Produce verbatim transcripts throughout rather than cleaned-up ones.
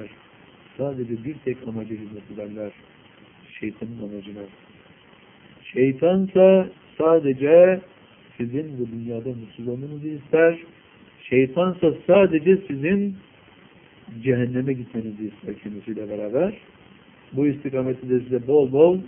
ederler. Sadece bir tek amaca hizmet ederler. Şeytanın amacına. Şeytansa sadece sizin bu dünyada mutsuz olmanızı ister. Şeytansa sadece sizin cehenneme gitmenizi ister kendisiyle beraber. Bu istikamette de size bol bol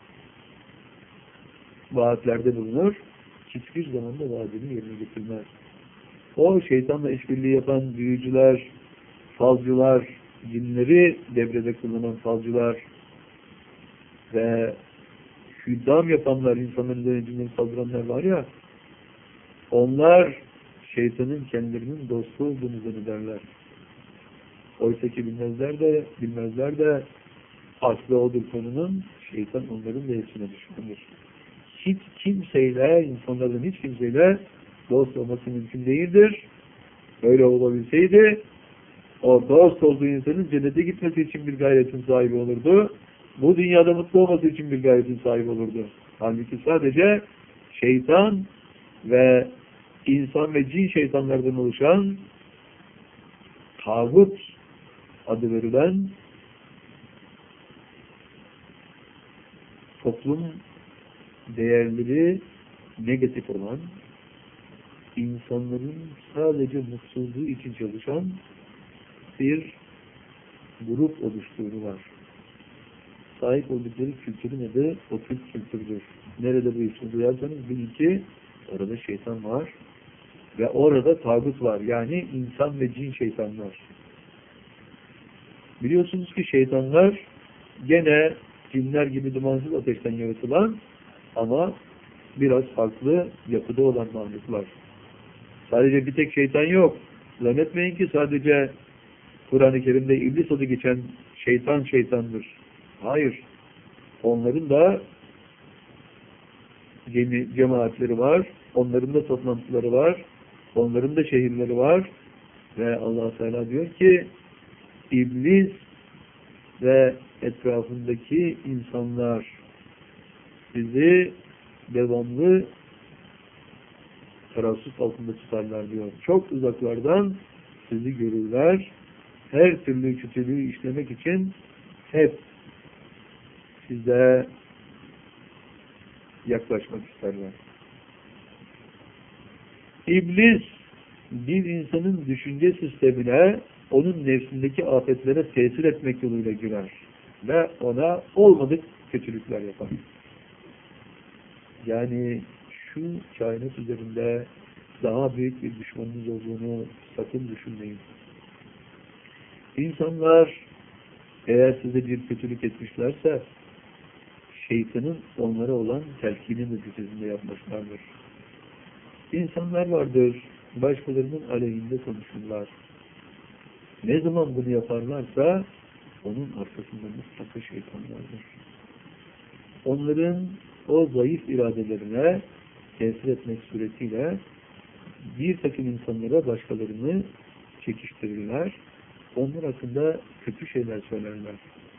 vaatlerde bulunur. Hiçbir zaman da vaadini yerine getirmez. O şeytanla işbirliği yapan büyücüler, falcılar, cinleri devrede kullanan falcılar ve hüddam yapanlar, insanların üzerine cinleri saldıranlar var ya, onlar şeytanın kendilerinin dostu olduğunu zannederler. Oysa ki bilmezler de, bilmezler de aslı odur konunun, şeytan onların lehine düşmandır. Hiç kimseyle, insanların hiç kimseyle dost olması mümkün değildir. Öyle olabilseydi, o dost olduğu insanın cennete gitmesi için bir gayretin sahibi olurdu. Bu dünyada mutlu olması için bir gayretin sahibi olurdu. Halbuki sadece şeytan ve insan ve cin şeytanlardan oluşan tağut adı verilen toplum değerleri negatif olan, insanların sadece mutsuzluğu için çalışan bir grup oluşturuyorlar. Sahip oldukları kültürün adı okült kültürdür. Nerede bu ismi duyarsanız bilin ki orada şeytan var ve orada tağut var. Yani insan ve cin şeytanlar. Biliyorsunuz ki şeytanlar gene cinler gibi dumansız ateşten yaratılan ama biraz farklı yapıda olan varlıklar. Sadece bir tek şeytan yok. Zannetmeyin ki sadece Kur'an-ı Kerim'de iblis adı geçen şeytan şeytandır. Hayır. Onların da cemi, cemaatleri var. Onların da toplantıları var. Onların da şehirleri var. Ve Allah Teala diyor ki iblis ve etrafındaki insanlar sizi devamlı terasus altında tutarlar diyor. Çok uzaklardan sizi görürler. Her türlü kötülüğü işlemek için hep size yaklaşmak isterler. İblis bir insanın düşünce sistemine, onun nefsindeki afetlere tesir etmek yoluyla girer ve ona olmadık kötülükler yapar. Yani şu kainat üzerinde daha büyük bir düşmanınız olduğunu sakın düşünmeyin. İnsanlar eğer size bir kötülük etmişlerse şeytanın onlara olan telkinin neticesinde yapmışlardır. İnsanlar vardır, başkalarının aleyhinde konuşurlar. Ne zaman bunu yaparlarsa onun arkasında mutlaka şeytan vardır. Onların o zayıf iradelerine tesir etmek suretiyle bir takım insanlara başkalarını çekiştirirler. Onlar hakkında kötü şeyler söylerler.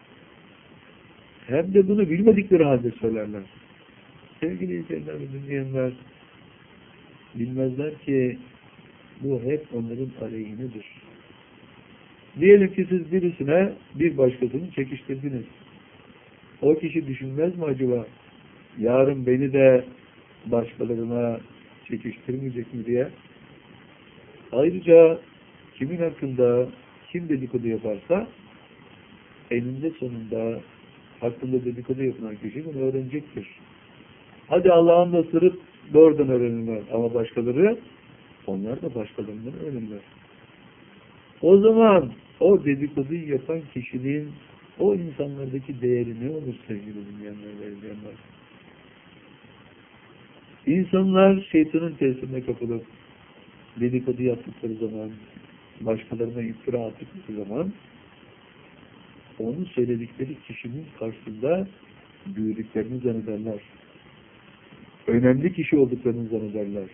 Hem de bunu bilmedikleri halde söylerler. Sevgili izleyenler ve dinleyenler, bilmezler ki bu hep onların aleyhinedir. Diyelim ki siz birisine bir başkasını çekiştirdiniz. O kişi düşünmez mi acaba? Yarın beni de başkalarına çekiştirmeyecek mi diye. Ayrıca kimin hakkında kim dedikodu yaparsa eninde sonunda hakkında dedikodu yapılan kişi bunu öğrenecektir. Hadi Allah'ın da sırıp doğrudan öğrenirler. Ama başkaları, onlar da başkalarından öğrenirler. O zaman o dedikoduyu yapan kişinin o insanlardaki değeri ne olur sevgili dinleyenler ve izleyenler? İnsanlar şeytanın tesirine kapılıp dedikodu yaptıkları zaman, başkalarına iftira attıkları zaman onun söyledikleri kişinin karşısında büyüdüklerini zannederler. Önemli kişi olduklarını zannederler.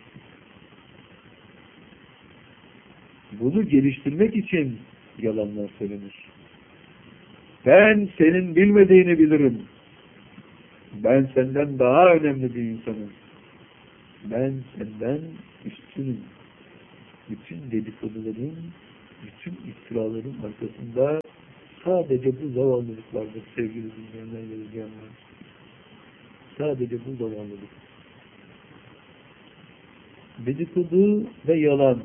Bunu geliştirmek için yalanlar söylenir. Ben senin bilmediğini bilirim. Ben senden daha önemli bir insanım. Ben senden üstünüm. Bütün dedikoduların, bütün iftiraların arkasında Sadece bu zavallılık vardır sevgili dinleyenler ve izleyenler. Sadece bu zavallılık. Dedikodu ve yalan.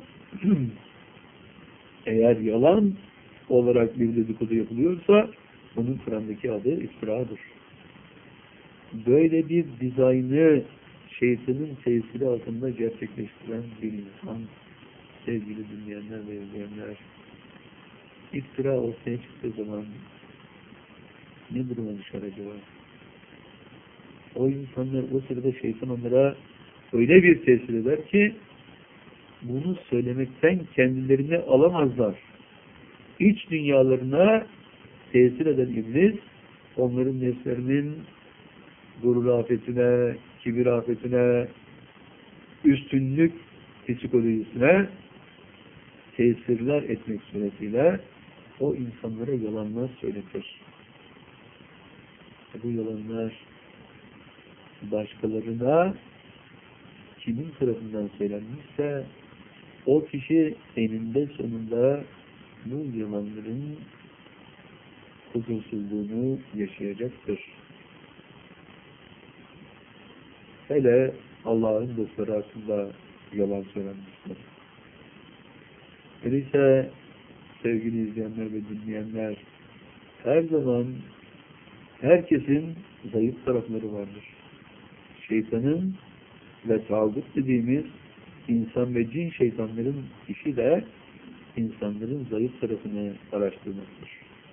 Eğer yalan olarak bir dedikodu yapılıyorsa bunun Kur'an'daki adı iftiradır. Böyle bir dizaynı şeytanın tesiri altında gerçekleştiren bir insan, sevgili dinleyenler ve izleyenler, iftira ortaya çıktığı zaman ne duruma düşer acaba? O insanlar, o sırada şeytan onlara öyle bir tesir eder ki bunu söylemekten kendilerini alamazlar. İç dünyalarına tesir eden iblis, onların nefslerinin gurur afetine, kibir afetine, üstünlük psikolojisine tesirler etmek suretiyle o insanlara yalanlar söyletir. Bu yalanlar başkalarına kimin tarafından söylenmişse o kişi eninde sonunda bu yalanların huzursuzluğunu yaşayacaktır. Hele Allah'ın dostları hakkında yalan söylenmiştir. Öyleyse sevgili izleyenler ve dinleyenler, her zaman herkesin zayıf tarafları vardır. Şeytanın ve tağut dediğimiz insan ve cin şeytanların işi de insanların zayıf tarafını araştırmaktır.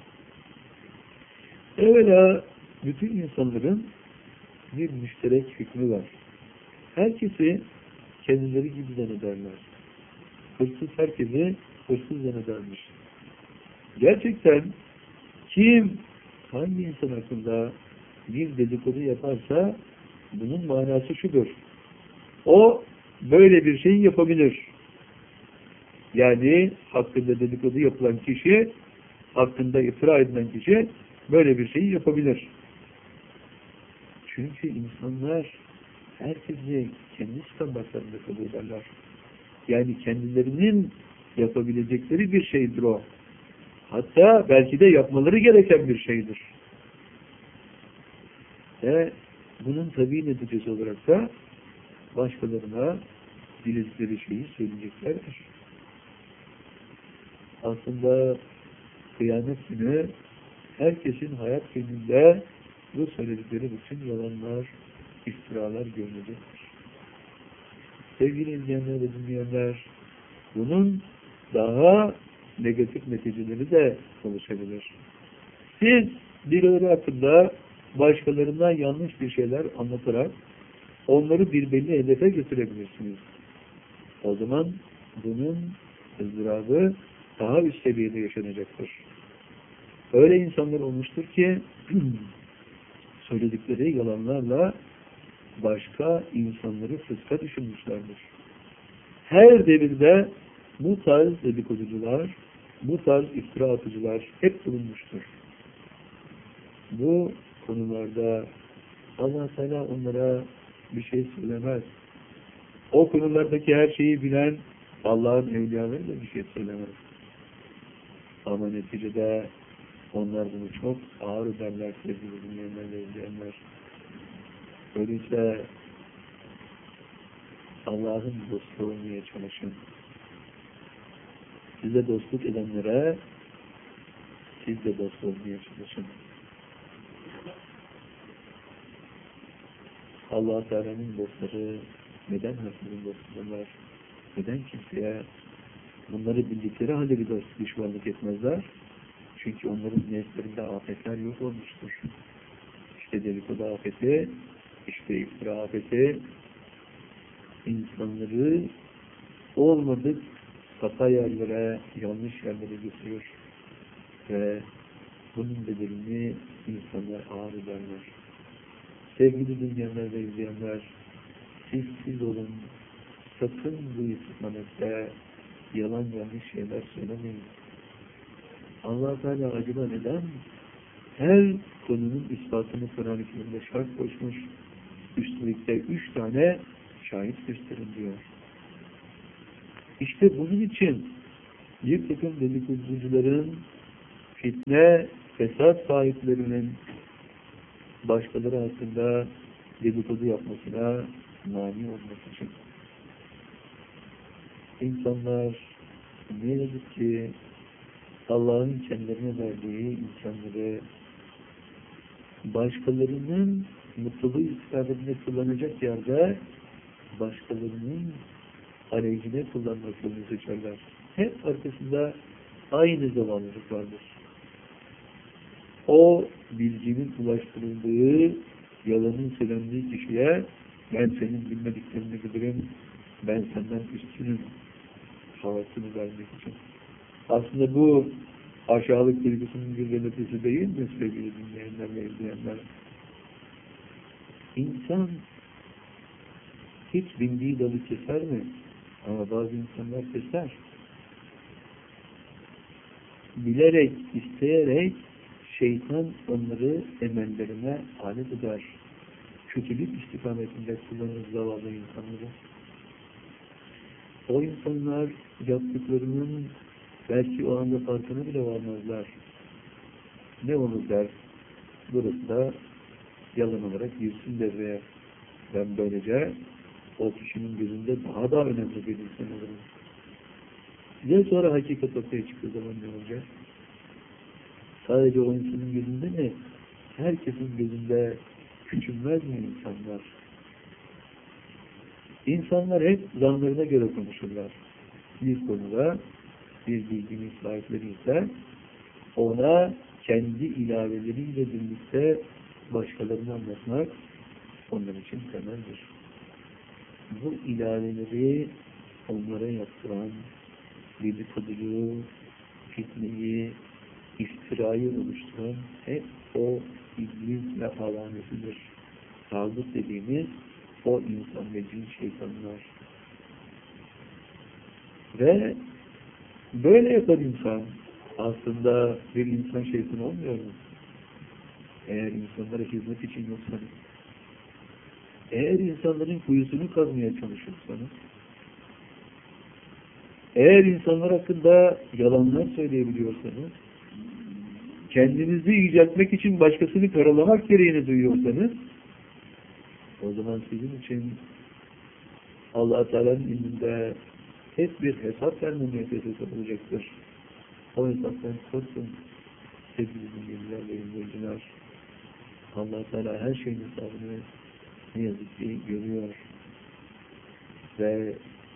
Evvela bütün insanların bir müşterek hükmü var. Herkesi kendileri gibi zannederler. Hırsız herkesi hırsız zannedermiş. Gerçekten kim hangi insan hakkında bir dedikodu yaparsa bunun manası şudur. O böyle bir şey yapabilir. Yani hakkında dedikodu yapılan kişi, hakkında iftira edilen kişi böyle bir şeyi yapabilir. Çünkü insanlar herkesi kendi standartlarında kabul ederler. Yani kendilerinin yapabilecekleri bir şeydir o. Hatta belki de yapmaları gereken bir şeydir. Ve bunun tabii neticesi olarak da başkalarına diledikleri şeyi söyleyeceklerdir. Aslında kıyamet günü herkesin hayat gününde bu söyledikleri bütün yalanlar, iftiralar görülecektir. Sevgili izleyenler ve dinleyenler, bunun daha negatif neticeleri de oluşabilir. Siz birileri hakkında başkalarından yanlış bir şeyler anlatarak onları bir belli hedefe götürebilirsiniz. O zaman bunun ızdırabı daha üst seviyede yaşanacaktır. Öyle insanlar olmuştur ki söyledikleri yalanlarla başka insanları fıska düşünmüşlerdir. Her devirde bu tarz dedikoducular, bu tarz iftira atıcılar hep bulunmuştur. Bu konularda Allah Teala onlara bir şey söylemez. O konulardaki her şeyi bilen Allah'ın evliyaları da bir şey söylemez. Ama neticede onlar bunu çok ağır ederler sevgili dinleyenler ve izleyenler. Öyleyse Allah'ın dostu olmaya çalışın. Size dostluk edenlere siz de dost olmaya çalışın. Allah Teala'nın dostları neden herkesin dostudurlar? Neden kimseye bunları bildikleri halde bir dost düşmanlık etmezler? Çünkü onların nefslerinde afetler yok olmuştur. İşte dedikodu afeti, işte iftira afeti, insanları olmadık hata yerlere, yanlış yerlere götürüyor ve bunun bedelini insanlar ağır ederler. Sevgili dinleyenler ve izleyenler, siz siz olun, sakın bu istikamette yalan yanlış şeyler söylemeyin. Allah Teala acaba neden her konunun ispatını Kur'an-ı Kerim'de şart koşmuş, üstelik de üç tane şahit gösterin diyor. İşte bunun için bir takım dedikoducuların fitne fesat sahiplerinin başkaları hakkında dedikodu yapmasına mani olması için. İnsanlar ne yazık ki Allah'ın kendilerine verdiği imkanları başkalarının mutluluğu istifadesine kullanacak yerde başkalarının aleyhine kullanmak yolunu seçerler. Hep arkasında aynı zamanlılık vardır. O bilginin ulaştırıldığı, yalanın söylendiği kişiye ben senin bilmediklerini bilirim, ben senden üstünüm havasını vermek için. Aslında bu aşağılık bilgisinin bir belirtisi değil mi sevgili dinleyenler ve izleyenler? İnsan hiç bindiği dalı keser mi? Ama bazı insanlar keser. Bilerek, isteyerek şeytan onları emellerine alet eder. Kötülük istikametinde kullanır zavallı insanları. O insanlar yaptıklarının belki o anda farkına bile varmazlar. Ne olur der? Burası da yalan olarak girsin devreye. Ben böylece o kişinin gözünde daha da önemli bir insan olurum. Ya sonra hakikat ortaya çıktığı zaman ne olacak? Sadece o insanın gözünde mi? Herkesin gözünde küçülmez mi insanlar? İnsanlar hep zanlarına göre konuşurlar. Bir konuda bir bilginin sahipleri ise ona kendi ilaveleriyle birlikte başkalarını anlatmak onlar için temeldir. Bu ilaveleri onlara yaptıran dedikoduyu, fitneyi, iftirayı oluşturan hep o iblis ve alametidir. Tağut dediğimiz o insan ve cin şeytanlar. Ve böyle yapar insan. Aslında bir insan şeytan olmuyor mu? Eğer insanlara hizmet için yoksanız, eğer insanların kuyusunu kazmaya çalışırsanız, eğer insanlar hakkında yalanlar söyleyebiliyorsanız, kendinizi yüceltmek için başkasını karalamak gereğini duyuyorsanız, o zaman sizin için Allah-u Teala'nın indinde hep bir hesap vermemeye hesap olacaktır. O hesaptan korkun sevgili dinleyiciler ve izleyiciler. Allah-u Teala her şeyin hesabını ne yazık ki görüyor. Ve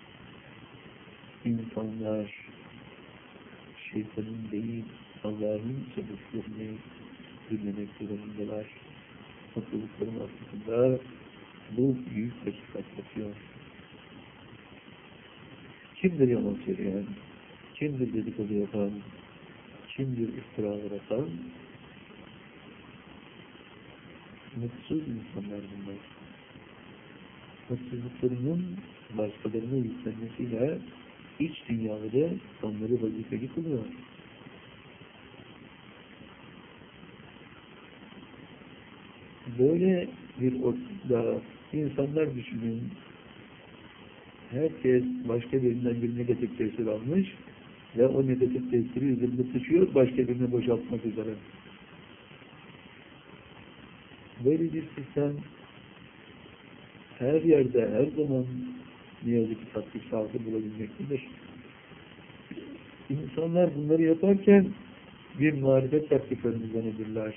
insanlar şeytanın değil Allah'ın sebeplerini dinlemek durumundalar. Mutlulukların aslında bu büyük hakikat yapıyor. Kimdir yalan söyleyen? Kimdir dedikodu yapan? Kimdir iftiralar atan? Mutsuz insanlar bunlar. Mutsuzluklarının başkalarına yüklenmesiyle iç dünyaları onları vazifeli kılıyor. Böyle bir ortamda insanlar düşünün, herkes başka birinden bir negatif tesir almış ve o negatif tesiri üzerinde taşıyor, başka birine boşaltmak üzere. Böyle bir sistem her yerde, her zaman ne yazık ki tatbik saati bulabilmektedir. İnsanlar bunları yaparken bir marifet taktiklerini zannederler.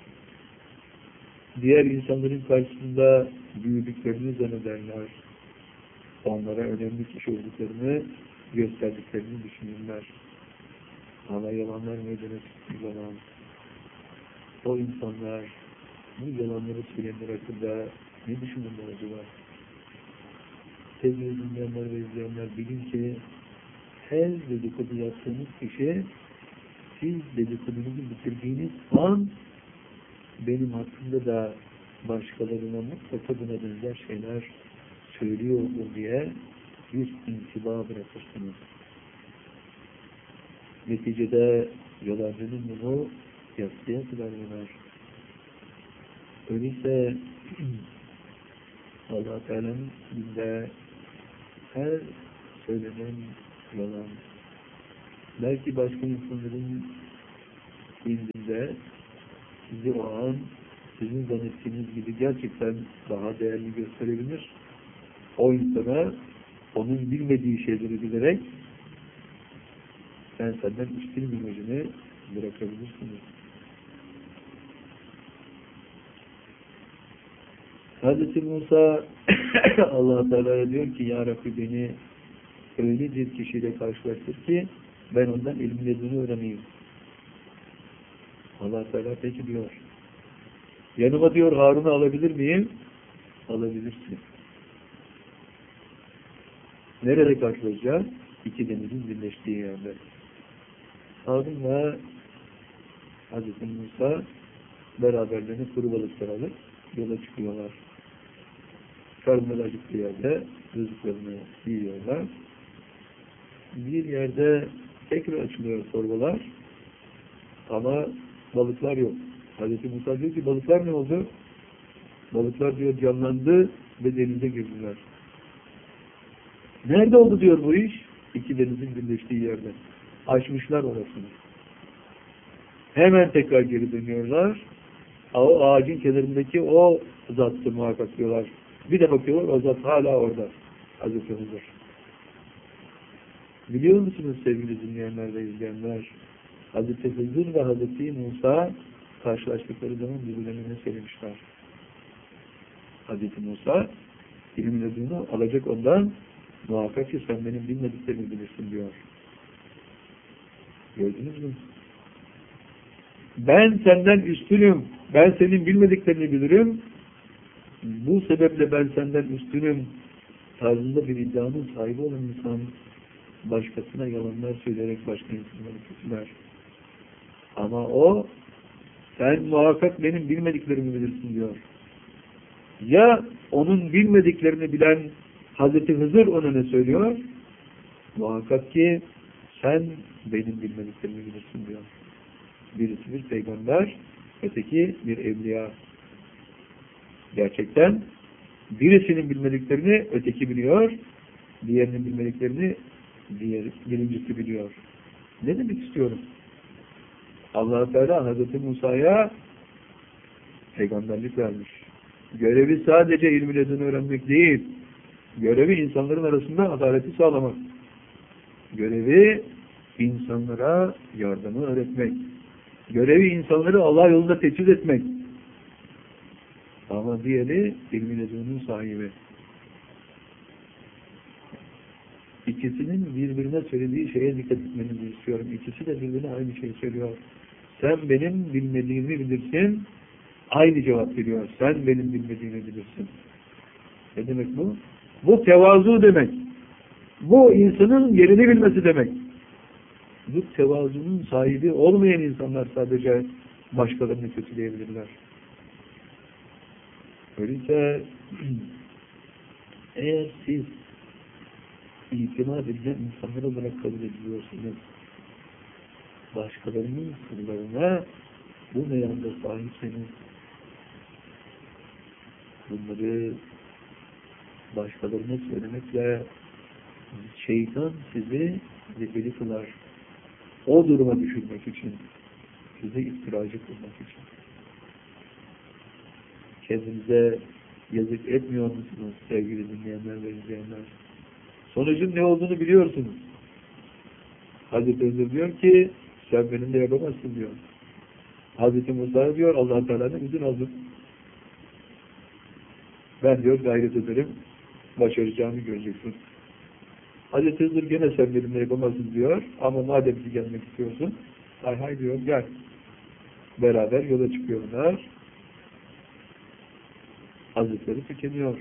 Diğer insanların karşısında büyüdüklerini zannederler. Onlara önemli kişi olduklarını gösterdiklerini düşünürler. Ama yalanlar meydana çıktığı zaman o insanlar bu yalanları söyleyenler hakkında ne düşünürler acaba? Sevgili dinleyenler ve izleyenler, bilin ki her dedikodu yaptığınız kişi siz dedikodunuzu bitirdiğiniz an benim hakkımda da başkalarına mutlaka buna benzer şeyler söylüyordur diye bir intiba bırakırsınız. Neticede yalancının bunu yatsıya kadar yanar. Öyleyse Allah-u Teala'nın dinde her söylenen yalan, belki başka insanların indinde sizi o an sizin zannettiğiniz gibi gerçekten daha değerli gösterebilir. O insana onun bilmediği şeyleri bilerek sen senden üstün bilmecini bırakabilirsiniz. Hazreti Musa Allah-u Teala'ya diyor ki ya Rabbi beni öyle bir kişiyle karşılaştır ki ben ondan ilmin leduni öğreneyim. Allah-u Teala peki diyor. Yanıma diyor Harun'u alabilir miyim? Alabilirsin. Nerede karşılaşacağız? İki denizin birleştiği yerde. Harun'la Hazreti Musa beraberlerini kuru balıklar alıp yola çıkıyorlar. Karnları acıktığı yerde rızıklarını yiyorlar. Bir yerde tekrar açılıyor torbalar ama balıklar yok. Hazreti Musa diyor ki balıklar ne oldu? Balıklar diyor canlandı ve denize girdiler. Nerede oldu diyor bu iş? İki denizin birleştiği yerde. Açmışlar orasını. Hemen tekrar geri dönüyorlar. O ağacın kenarındaki o zattı muhakkak diyorlar. Bir de bakıyorlar o zat hala orada. Hazreti Hızır. Biliyor musunuz sevgili dinleyenler ve izleyenler? Hazreti Hızır ve Hazreti Musa karşılaştıkları zaman birbirlerine söylemişler. Hazreti Musa ilim ledunu alacak ondan muhakkak ki sen benim bilmediklerimi bilirsin diyor. Gördünüz mü? Ben senden üstünüm. Ben senin bilmediklerini bilirim. Bu sebeple ben senden üstünüm tarzında bir iddianın sahibi olan insan başkasına yalanlar söyleyerek başka insanları kötüler. Ama o sen muhakkak benim bilmediklerimi bilirsin diyor. Ya onun bilmediklerini bilen Hazreti Hızır ona ne söylüyor? Muhakkak ki sen benim bilmediklerimi bilirsin diyor. Birisi bir peygamber, öteki bir evliya. Gerçekten birisinin bilmediklerini öteki biliyor, diğerinin bilmediklerini diğer, birincisi biliyor. Ne demek istiyorum? Allah-u Teala Hazreti Musa'ya peygamberlik vermiş. Görevi sadece ilmi leduni öğrenmek değil, görevi insanların arasında adaleti sağlamak. Görevi insanlara yardımı öğretmek. Görevi insanları Allah yolunda teçhiz etmek. Ama diğeri ilmi ledunun sahibi. İkisinin birbirine söylediği şeye dikkat etmenizi istiyorum. İkisi de birbirine aynı şeyi söylüyor. Sen benim bilmediğimi bilirsin. Aynı cevap veriyor. Sen benim bilmediğimi bilirsin. Ne demek bu? Bu tevazu demek. Bu insanın yerini bilmesi demek. Bu tevazunun sahibi olmayan insanlar sadece başkalarını kötüleyebilirler. Öyleyse eğer siz itimat edilen insanlar olarak kabul ediliyorsunuz, başkalarının sırlarına bu meyanda sahipseniz, bunları başkalarına söylemekle şeytan sizi zehirli kılar. O duruma düşürmek için, sizi iftiracı kılmak için. Kendinize yazık etmiyor musunuz sevgili dinleyenler ve izleyenler? Sonucun ne olduğunu biliyorsunuz. Hazreti Hızır diyor ki sen benimle yapamazsın diyor. Hazreti Musa diyor Allah-u Teala'nın izin aldım. Ben diyor gayret ederim, başaracağımı göreceksin. Hazreti Hızır gene sen benimle yapamazsın diyor ama madem ki gelmek istiyorsun hay hay diyor gel. Beraber yola çıkıyorlar. Hazretleri tükeniyor.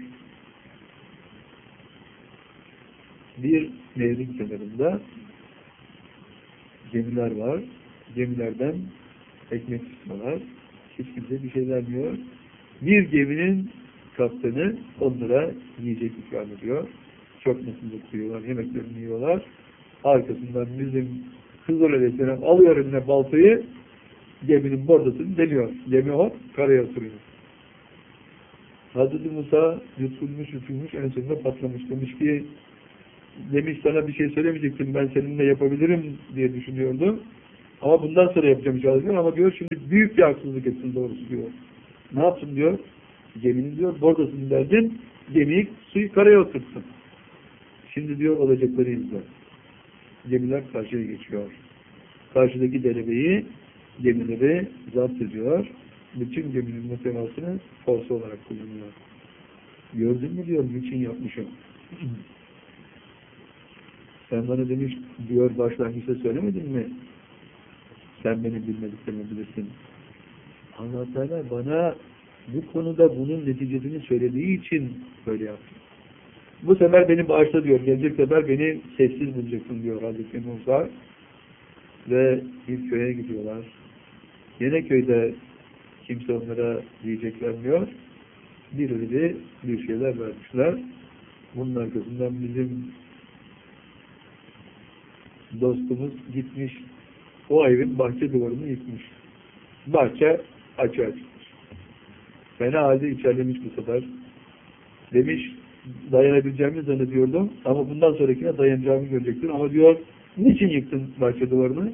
Bir nehrin kenarında gemiler var. Gemilerden ekmek istiyorlar. Hiç kimse bir şey vermiyor. Bir geminin kaptanı onlara yiyecek ikram ediyor. Çok mutluluk duyuyorlar. Yemeklerini yiyorlar. Arkasından bizim Hızır Aleyhisselam alıyor eline baltayı, geminin bordasını deliyor. Gemi hop karaya sürüyor. Hazreti Musa yutulmuş yutulmuş en sonunda patlamış. Demiş ki demiş sana bir şey söylemeyecektim ben seninle yapabilirim diye düşünüyordum. Ama bundan sonra yapacağım inşallah diyor. Ama diyor şimdi büyük bir haksızlık etsin doğrusu diyor. Ne yaptın diyor? Geminin diyor bordasını derdin, gemiyi suyu karaya oturttun. Şimdi diyor olacakları izle. Gemiler karşıya geçiyor. Karşıdaki derebeyi gemileri zapt ediyor. Bütün geminin muhtevasını force olarak kullanıyor. Gördün mü diyor, niçin yapmışım. Sen bana demiş diyor başlangıçta söylemedin mi? Sen benim bilmediklerimi bilirsin. Allah Teala bana bu konuda bunun neticesini söylediği için böyle yaptı. Bu sefer beni bağışla diyor. Gelecek sefer beni sessiz bulacaksın diyor Hazreti Musa. Ve bir köye gidiyorlar. Yine köyde kimse onlara diyecek vermiyor. Birileri bir şeyler vermişler. Bunun arkasından bizim dostumuz gitmiş. O evin bahçe duvarını yıkmış. Bahçe açığa çıkmış. Fena halde içerlemiş bu sefer. Demiş dayanabileceğimi zannediyordum ama bundan sonrakine dayanacağımı görecektin. Ama diyor niçin yıktın bahçe duvarını?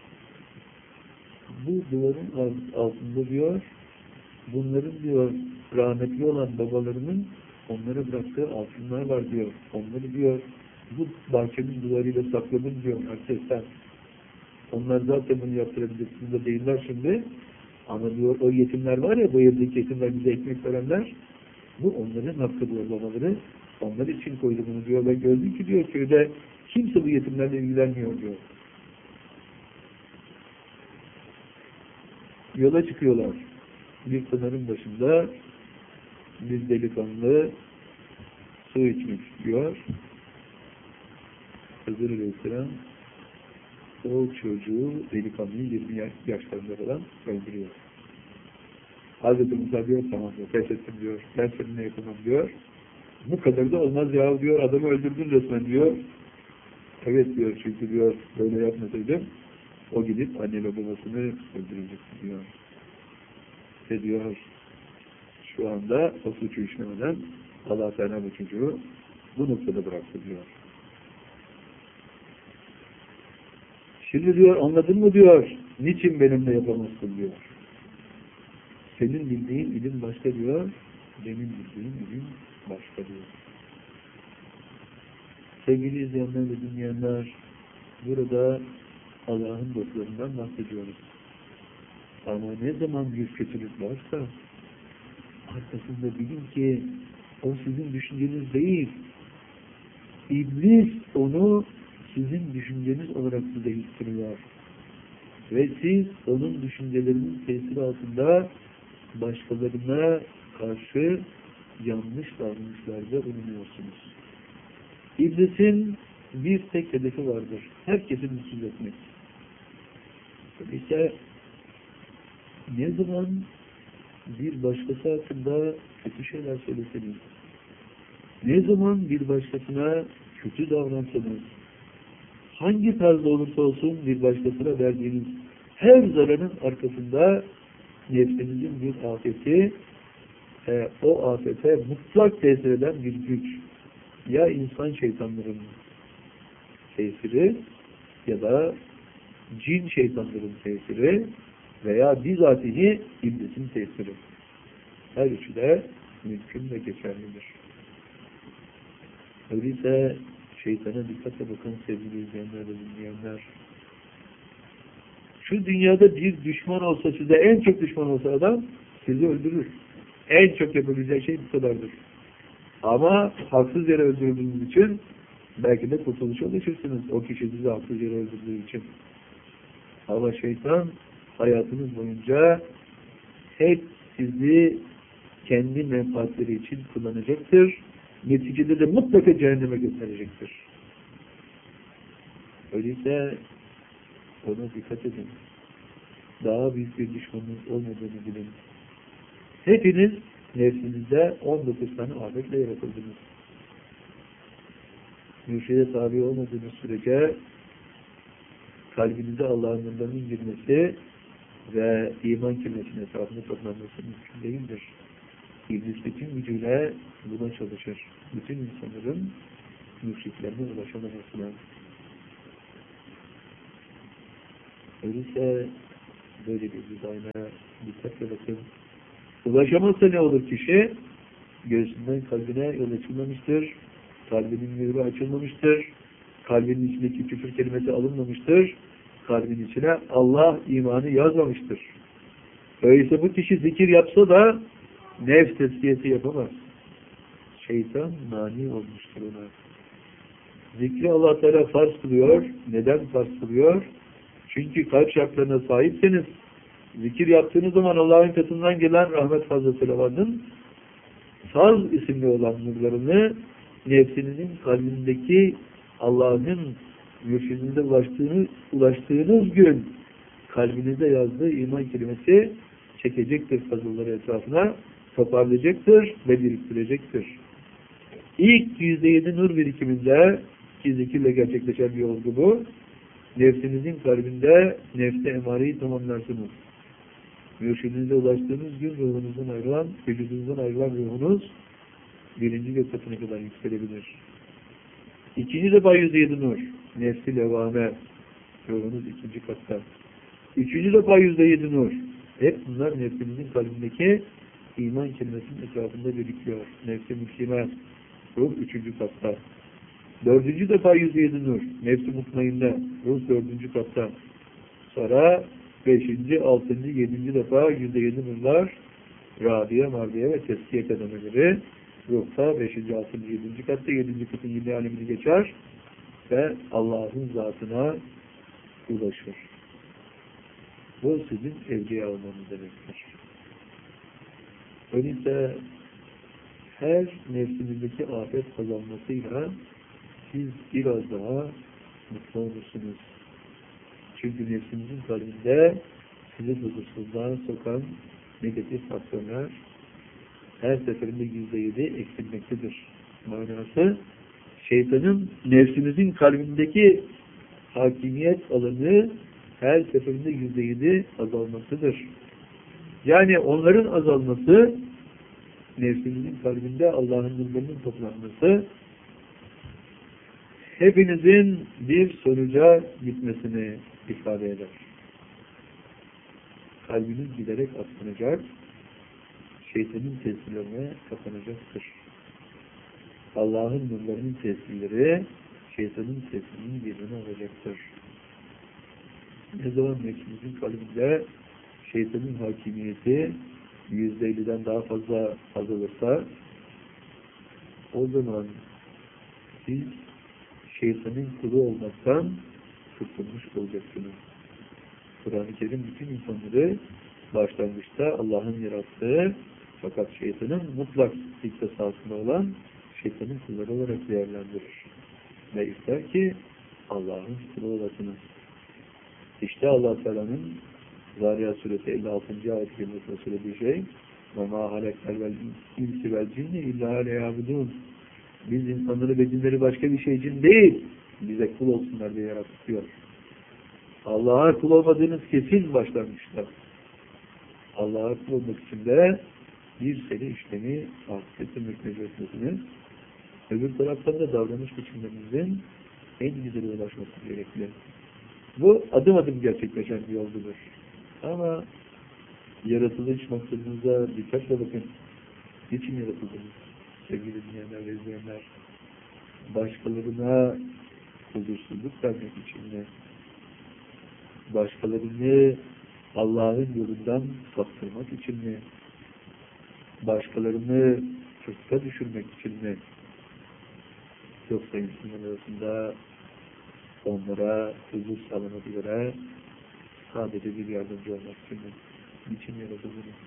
Bu duvarın altında diyor bunların diyor rahmetli olan babalarının onlara bıraktığı altınlar var diyor. Onları diyor bu bahçenin duvarıyla sakladım diyor herkesten. Onlar zaten bunu yaptırabilirsiniz de değiller şimdi. Ama diyor o yetimler var ya, bu yerdeki yetimler bize ekmek verenler, bu onların hakkı diyor babaları. Onlar için koydu bunu diyor. Ben gördüm ki diyor köyde kimse bu yetimlerle ilgilenmiyor diyor. Yola çıkıyorlar. Bir pınarın başında bir delikanlı su içmek istiyor. Hızır Aleyhisselam o çocuğu, delikanlıyı yirmi yaşlarında falan öldürüyor. Hazreti Musa diyor, tamam diyor, pes ettim diyor, ben seninle yapamam diyor. Bu kadar da olmaz ya diyor, adamı öldürdün resmen diyor. Evet diyor, çünkü diyor, böyle yapmasaydım, o gidip anne ve babasını öldürecekti diyor. Ve diyor, şu anda o suçu işlemeden Allah Teala bu çocuğu bu noktada bıraktı diyor. Şimdi diyor, anladın mı diyor, niçin benimle yapamazsın diyor. Senin bildiğin ilim başka diyor, benim bildiğim ilim başka diyor. Sevgili izleyenler ve dinleyenler, burada Allah'ın dostlarından bahsediyoruz. Ama ne zaman bir kötülük varsa, arkasında bilin ki o sizin düşünceniz değil. İblis onu sizin düşünceniz olarak size hissettiriyor. Ve siz onun düşüncelerinin tesiri altında başkalarına karşı yanlış davranışlarda bulunuyorsunuz. İblisin bir tek hedefi vardır. Herkesi mutsuz etmek. İşte ne zaman bir başkası hakkında kötü şeyler söyleseniz, ne zaman bir başkasına kötü davransanız, hangi tarzda olursa olsun bir başkasına verdiğiniz her zararın arkasında nefsinizin bir afeti, e, o afete mutlak tesir eden bir güç, ya insan şeytanların tesiri ya da cin şeytanların tesiri veya bizatihi iblisin tesiri. Her üçü de mümkün ve geçerlidir. Öyleyse şeytana dikkatle bakın sevgili izleyenler ve dinleyenler. Şu dünyada bir düşman olsa, size en çok düşman olsa adam sizi öldürür. En çok yapabileceği şey bu kadardır. Ama haksız yere öldürdüğünüz için belki de kurtuluşa ulaşırsınız. O kişi sizi haksız yere öldürdüğü için. Ama şeytan hayatınız boyunca hep sizi kendi menfaatleri için kullanacaktır. Neticede de mutlaka cehenneme gönderecektir. Öyleyse ona dikkat edin. Daha büyük bir düşmanınız olmadığını bilin. Hepiniz nefsinizde on dokuz tane afetle yaratıldınız. Mürşide tabi olmadığınız sürece kalbinize Allah'ın nurlarının girmesi ve iman kelimesinin etrafında toplanması mümkün değildir. İblis bütün gücüyle buna çalışır. Bütün insanların mürşitlerine ulaşamamasına. Öyleyse böyle bir dizayn'a dikkatle bakın. Ulaşamazsa ne olur kişi? Göğsünden kalbine yol açılmamıştır. Kalbinin mührü açılmamıştır. Kalbinin içindeki küfür kelimesi alınmamıştır. Kalbin içine Allah imanı yazmamıştır. Öyleyse bu kişi zikir yapsa da nefs tezkiyesi yapamaz. Şeytan mani olmuştur ona. Zikri Allah Teala farz kılıyor. Neden farz kılıyor? Çünkü kalp şartlarına sahipseniz zikir yaptığınız zaman Allah'ın katından gelen rahmet fazlasıyla varın farz isimli olan nurlarını nefsinizin kalbindeki Allah'ın mürşidinize ulaştığını, ulaştığınız gün kalbinize yazdığı iman kelimesi çekecektir fazılları etrafına, toparlayacaktır ve biriktirecektir. İlk yüzde yedi nur birikiminde ki zikirle gerçekleşen bir olgu bu. Nefsinizin kalbinde nefse emareyi tamamlarsınız. Mürşidinize ulaştığınız gün ruhunuzdan ayrılan, vücudunuzdan ayrılan ruhunuz birinci göz katına kadar yükselebilir. İkinci defa yüzde yedi nur. Nefsi levame. Ruhunuz ikinci katta. Üçüncü defa yüzde yedi nur. Hep bunlar nefsinizin kalbindeki iman kelimesinin etrafında birikiyor. Nefsi mülkime. Ruh üçüncü katta. Dördüncü defa yüzde yedi nur. Nefsi mutmainne. Ruh dördüncü katta. Sonra beşinci, altıncı, yedinci defa yüzde yedi nurlar Rabiye, Marbiye ve Teskiye kademeleri ruhta beşinci, altıncı, yedinci katta yedinci katın yedi alemini geçer ve Allah'ın zatına ulaşır. Bu sizin evliya olmanız demektir. Öyleyse her nefsinizdeki afet kazanmasıyla siz biraz daha mutlu olursunuz. Çünkü nefsinizin kalbinde sizi huzursuzluğa sokan negatif faktörler her seferinde yüzde yedi eksilmektedir. Manası şeytanın nefsinizin kalbindeki hakimiyet alanı her seferinde yüzde yedi azalmasıdır. Yani onların azalması nefsinizin kalbinde Allah'ın nurlarının toplanması hepinizin bir sonuca gitmesini ifade eder. Kalbiniz giderek aslanacak, şeytanın tesirlerine kapanacaktır. Allah'ın nurlarının tesirleri, şeytanın tesirinin yerine alacaktır. Ne zaman nefsimizin kalbinde şeytanın hakimiyeti yüzde elliden daha fazla azalırsa, o zaman siz şeytanın kulu olmaktan kurtulmuş olacaksınız. Kur'an-ı Kerim bütün insanları başlangıçta Allah'ın yarattığı fakat şeytanın mutlak iktisasında olan şeytanın kulları olarak değerlendirir. Ve ister ki Allah'ın kulu olasınız. İşte Allah Teala'nın Zariyat Suresi elli altıncı ayet-i kerimesinde söylediği şey وَمَا هَلَكَّ الْاِنْسِ وَالْجِنِّ اِلَّا لَيَعْبُدُونَ Biz insanları ve cinleri başka bir şey için değil, bize kul olsunlar diye yarattık diyor. Allah'a kul olmadığınız kesin başlangıçta. Allah'a kul olmak için de bir seri işlemi akıbeti mülkmecesiniz. Öbür taraftan da davranış biçimlerinizin en güzeli ulaşması gerekli. Bu adım adım gerçekleşen bir yoldur. Ama yaratılış maksadınıza dikkatle bakın. Niçin yaratıldınız? Sevgili dinleyenler ve izleyenler, başkalarına huzursuzluk vermek için mi? Başkalarını Allah'ın yolundan saptırmak için mi? Başkalarını fıska düşürmek için mi? Yoksa insanlar arasında onlara huzur sağlanabilir, sadece bir yardımcı olmak için mi? Niçin yaratıldınız?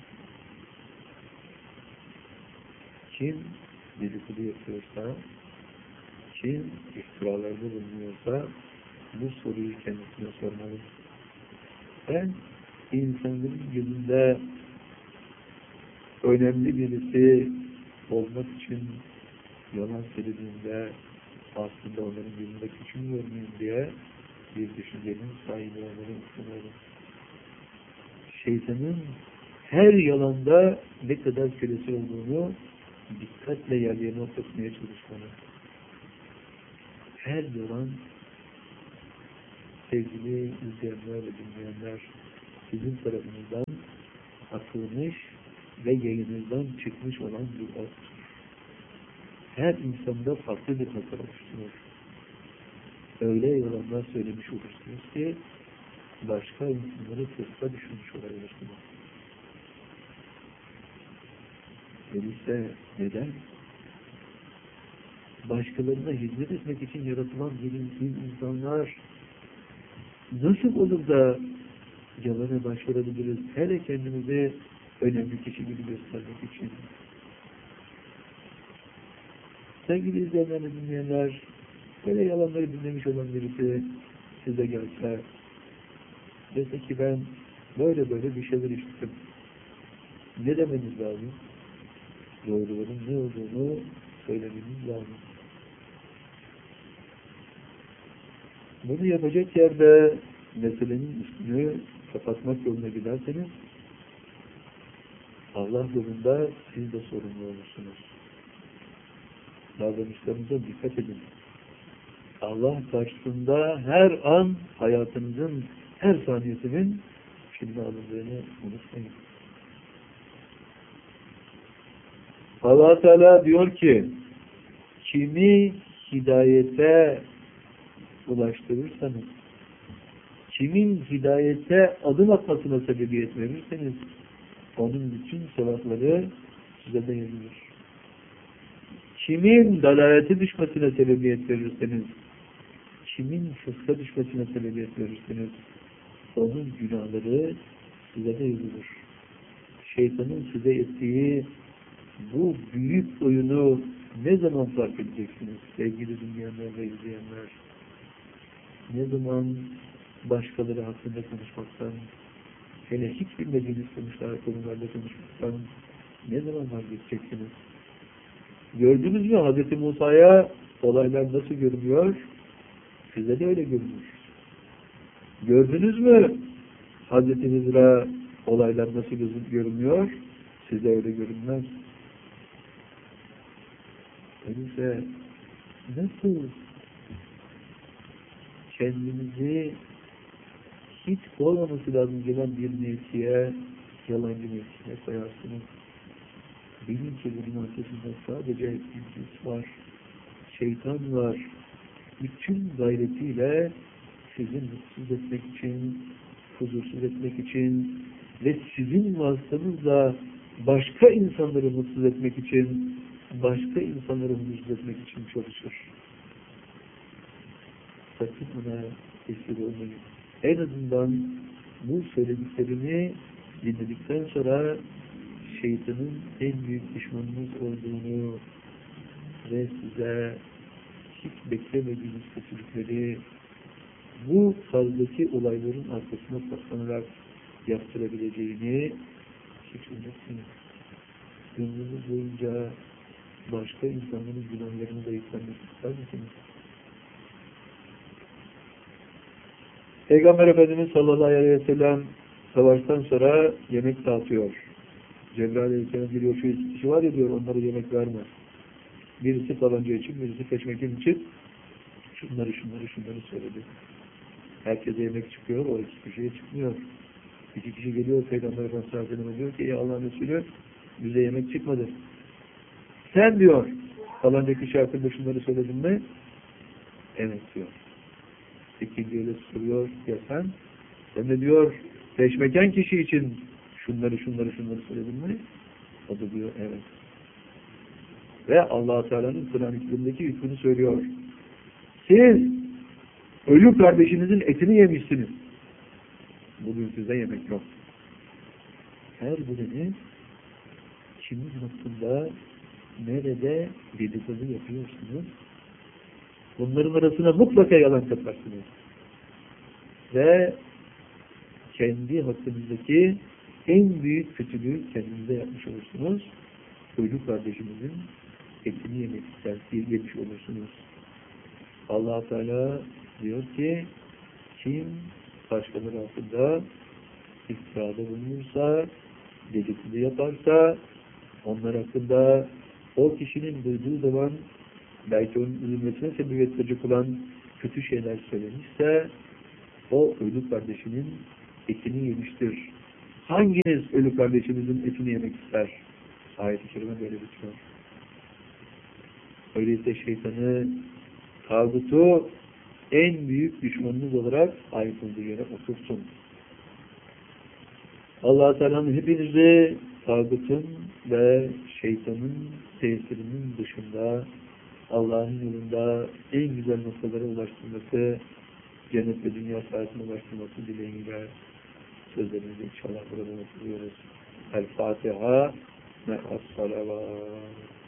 Kim dedikodu yapıyorsa, kim iftiralarda bulunuyorsa bu soruyu kendisine sormalı. Ben insanların gözünde önemli birisi olmak için yalan söylediğinde aslında onların gözünde küçülmüyor muyum diye bir düşüncenin sahibi olmalı istiyorum. Şeytanın her yalanda ne kadar kölesi olduğunu dikkatle yerlerine oturtmaya çalışmalı. Her yalan sevgili izleyenler ve dinleyenler, sizin tarafınızdan atılmış ve yayınızdan çıkmış olan bir oktur. Her insanda farklı bir mesele oluşturur. Öyle yalanlar söylemiş olursunuz ki başka insanları fıska düşürmüş olabilirsiniz. Öyleyse neden? Başkalarına hizmet etmek için yaratılan bilinçli insanlar nasıl olur da yalana başvurabiliriz? Hele kendimizi önemli kişi gibi göstermek için. Sevgili izleyenler ve dinleyenler, böyle yalanları dinlemiş olan birisi size gelse, dese ki ben böyle böyle bir şeyler işittim. Ne demeniz lazım? Doğruların ne olduğunu söylemeniz lazım. Bunu yapacak yerde meselenin üstünü kapatmak yoluna giderseniz Allah yolunda siz de sorumlu olursunuz. Davranışlarınıza dikkat edin. Allah karşısında her an hayatınızın her saniyesinin şimdi alındığını unutmayın. Allah Teala diyor ki kimi hidayete ulaştırırsanız, kimin hidayete adım atmasına sebebiyet verirseniz onun bütün sevapları size de yazılır. Kimin dalalete düşmesine sebebiyet verirseniz, kimin fıska düşmesine sebebiyet verirseniz onun günahları size de yazılır. Şeytanın size ettiği bu büyük oyunu ne zaman fark edeceksiniz sevgili dinleyenler ve izleyenler? Ne zaman başkaları hakkında konuşmaktan, hele hiç bilmediğiniz konularda konuşmaktan ne zaman vazgeçeceksiniz? Gördünüz mü Hz. Musa'ya olaylar nasıl görünüyor? Size de öyle görünür. Gördünüz mü Hz. Hızır'a olaylar nasıl görünüyor? Size öyle görünmez. Öyleyse nasıl kendinizi hiç olmaması lazım gelen bir mevkiye, yalancı mevkiye koyarsınız? Bilin ki bunun arkasında sadece iblis var, şeytan var. Bütün gayretiyle sizi mutsuz etmek için, huzursuz etmek için ve sizin vasıtanızla başka insanları mutsuz etmek için, başka insanları huzursuz etmek için çalışır. Sakın buna tesir olmayın. En azından bu söylediklerini dinledikten sonra şeytanın en büyük düşmanınız olduğunu ve size hiç beklemediğiniz kötülükleri bu tarzdaki olayların arkasına saklanarak yaptırabileceğini hiç unutmayın. Ömrünüz boyunca başka insanların günahlarını da yıklanmak ister misiniz? Peygamber Efendimiz sallallahu aleyhi ve sellem savaştan sonra yemek dağıtıyor. Cebrail aleyhisselam geliyor, şu iki kişi var ya diyor, onlara yemek verme. Birisi falanca için, birisi peşmekin için şunları şunları şunları söyledi. Herkese yemek çıkıyor, o iki kişiye çıkmıyor. İki kişi geliyor, Peygamber Efendimiz sallallahu aleyhi ve sellem diyor ki ey Allah'ın Resulü bize yemek çıkmadı. Sen diyor, falanca kişi hakkında şunları söyledin mi? Evet diyor. İkinci öyle soruyor ya sen? Sen de diyor, peşmeken kişi için şunları şunları şunları söyledin mi? O da diyor evet. Ve Allah-u Teala'nın Kur'an-ı Kerim'deki hükmünü söylüyor. Siz ölü kardeşinizin etini yemişsiniz. Bugün size yemek yok. Her biriniz kimin hakkında nerede dedikodu yapıyorsunuz? Bunların arasına mutlaka yalan katarsınız. Ve kendi hakkınızdaki en büyük kötülüğü kendinize yapmış olursunuz. Ölü kardeşimizin etini yemek istersi yemiş olursunuz. Allah Teala diyor ki kim başkaları hakkında iftirada bulunursa, dedikodu yaparsa, onlar hakkında o kişinin duyduğu zaman belki onun üzülmesine sebebiyet verecek olan kötü şeyler söylemişse o ölü kardeşinin etini yemiştir. Hanginiz ölü kardeşinizin etini yemek ister? Ayet-i kerime böyle bitiyor. Öyleyse şeytanı, tağutu en büyük düşmanınız olarak ayetin yere otursun. Allah-u Teala'nın hepinizi tağutun ve şeytanın tesirinin dışında Allah'ın yolunda en güzel noktalara ulaştırması, cennet ve dünya saatine ulaştırması dileğiyle sözlerimizi inşallah burada unutuluyoruz. El-Fatiha me'as salavat.